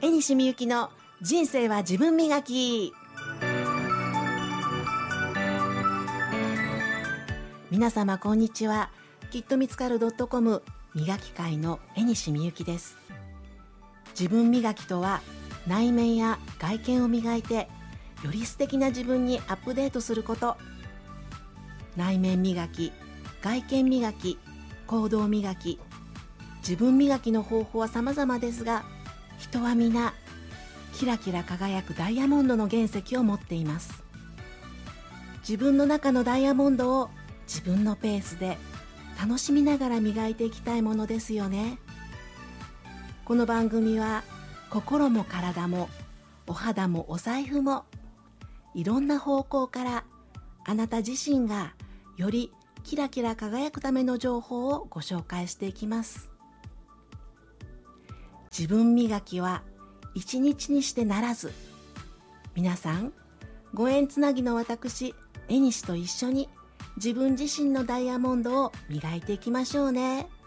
江西みゆきの人生は自分磨き。皆様こんにちは。きっと見つかる .com 磨き会の江西みゆきです。自分磨きとは、内面や外見を磨いてより素敵な自分にアップデートすること。内面磨き、外見磨き、行動磨き、自分磨きの方法は様々ですが、人は皆キラキラ輝くダイヤモンドの原石を持っています。自分の中のダイヤモンドを自分のペースで楽しみながら磨いていきたいものですよね。この番組は心も体もお肌もお財布もいろんな方向からあなた自身がよりキラキラ輝くための情報をご紹介していきます。自分磨きは一日にしてならず、皆さんご縁つなぎの私江西と一緒に自分自身のダイヤモンドを磨いていきましょうね。